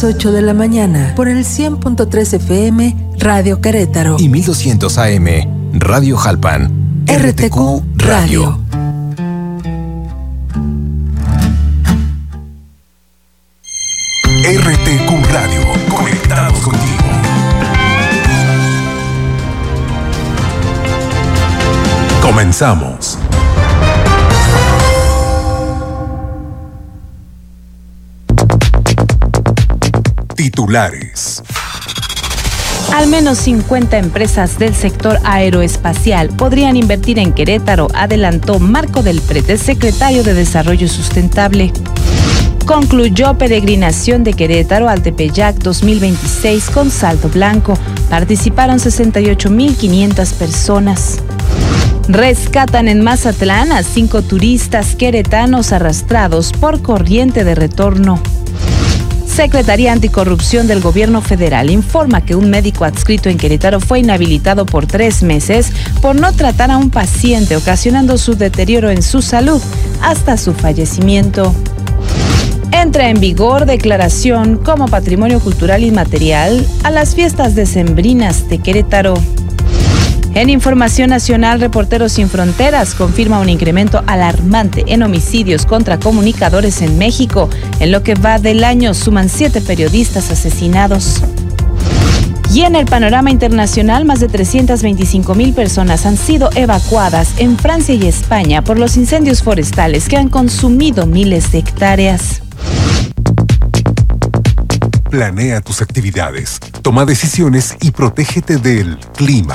las 8 de la mañana por el 100.3 FM Radio Querétaro y 1200 AM Radio Jalpan. RTQ Radio. RTQ Radio, conectados contigo. Comenzamos. Titulares. Al menos 50 empresas del sector aeroespacial podrían invertir en Querétaro, adelantó Marco del Prete, secretario de Desarrollo Sustentable. Concluyó peregrinación de Querétaro al Tepeyac 2026 con saldo blanco. Participaron 68,500 personas. Rescatan en Mazatlán a 5 turistas queretanos arrastrados por corriente de retorno. Secretaría Anticorrupción del Gobierno Federal informa que un médico adscrito en Querétaro fue inhabilitado por 3 meses por no tratar a un paciente, ocasionando su deterioro en su salud hasta su fallecimiento. Entra en vigor declaración como patrimonio cultural inmaterial a las fiestas decembrinas de Querétaro. En Información Nacional, Reporteros Sin Fronteras confirma un incremento alarmante en homicidios contra comunicadores en México. En lo que va del año suman 7 periodistas asesinados. Y en el panorama internacional, más de 325,000 personas han sido evacuadas en Francia y España por los incendios forestales que han consumido miles de hectáreas. Planea tus actividades, toma decisiones y protégete del clima.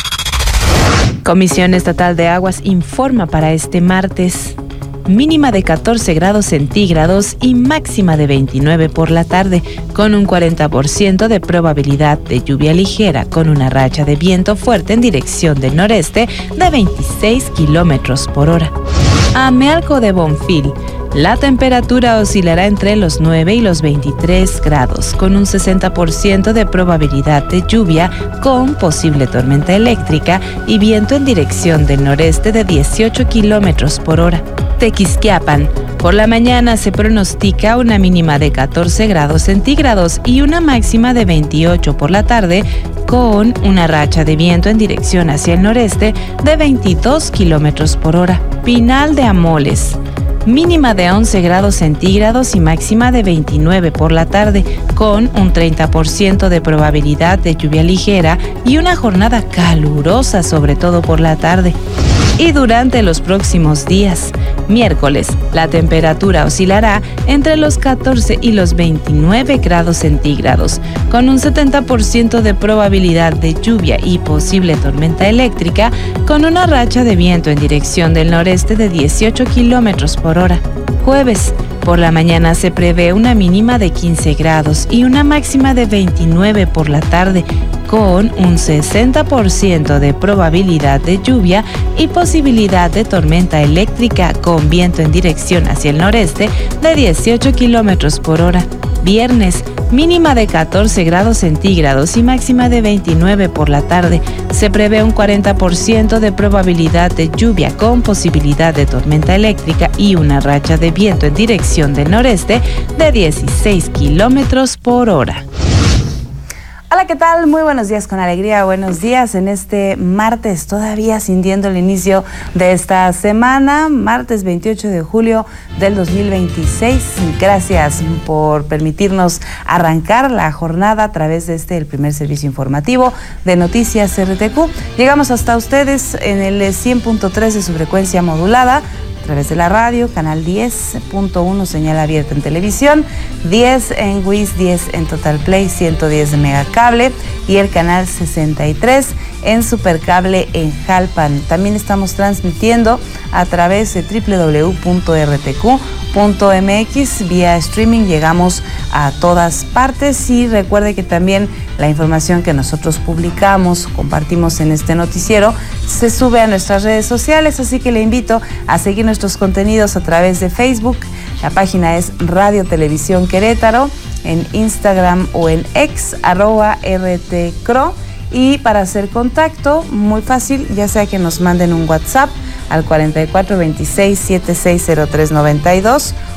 Comisión Estatal de Aguas informa para este martes. Mínima de 14 grados centígrados y máxima de 29 por la tarde, con un 40% de probabilidad de lluvia ligera, con una racha de viento fuerte en dirección del noreste de 26 kilómetros por hora. Amealco de Bonfil. La temperatura oscilará entre los 9 y los 23 grados, con un 60% de probabilidad de lluvia, con posible tormenta eléctrica y viento en dirección del noreste de 18 kilómetros por hora. Tequisquiapan. Por la mañana se pronostica una mínima de 14 grados centígrados y una máxima de 28 por la tarde, con una racha de viento en dirección hacia el noreste de 22 kilómetros por hora. Pinal de Amoles. Mínima de 11 grados centígrados y máxima de 29 por la tarde, con un 30% de probabilidad de lluvia ligera y una jornada calurosa, sobre todo por la tarde. Y durante los próximos días, miércoles, la temperatura oscilará entre los 14 y los 29 grados centígrados, con un 70% de probabilidad de lluvia y posible tormenta eléctrica, con una racha de viento en dirección del noreste de 18 kilómetros por hora. Jueves, por la mañana se prevé una mínima de 15 grados y una máxima de 29 por la tarde, con un 60% de probabilidad de lluvia y posibilidad de tormenta eléctrica, con viento en dirección hacia el noreste de 18 kilómetros por hora. Viernes, mínima de 14 grados centígrados y máxima de 29 por la tarde. Se prevé un 40% de probabilidad de lluvia, con posibilidad de tormenta eléctrica y una racha de viento en dirección del noreste de 16 kilómetros por hora. Hola, ¿qué tal? Muy buenos días con alegría, buenos días en este martes, todavía sintiendo el inicio de esta semana, martes 28 de julio del 2026. Gracias por permitirnos arrancar la jornada a través de el primer servicio informativo de Noticias RTQ. Llegamos hasta ustedes en el 100.3 de su frecuencia modulada, a través de la radio, canal 10.1, señal abierta en televisión, 10 en WIS, 10 en Total Play, 110 de Megacable y el canal 63 en Supercable en Jalpan. También estamos transmitiendo a través de www.rtq.mx vía streaming. Llegamos a todas partes y recuerde que también la información que nosotros publicamos, compartimos en este noticiero, se sube a nuestras redes sociales, así que le invito a seguir nuestros contenidos a través de Facebook. La página es Radio Televisión Querétaro, en Instagram o en X, @RTCRO. Y para hacer contacto, muy fácil, ya sea que nos manden un WhatsApp al 4426-760392